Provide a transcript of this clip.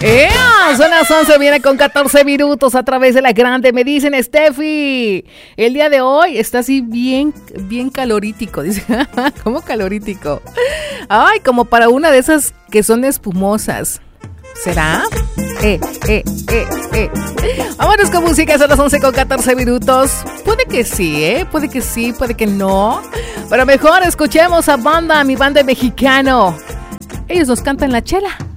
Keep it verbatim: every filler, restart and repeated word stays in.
¡Ea! Son las once, viene con catorce minutos a través de la grande. Me dicen, Steffi, el día de hoy está así bien, bien calorítico. Dice, ¿cómo calorítico? Ay, como para una de esas que son espumosas. ¿Será? Eh, eh, eh, eh. Vámonos con música, son las once con catorce minutos. Puede que sí, ¿eh? Puede que sí, puede que no. Pero mejor escuchemos a Banda, mi banda mexicano. Ellos nos cantan la chela.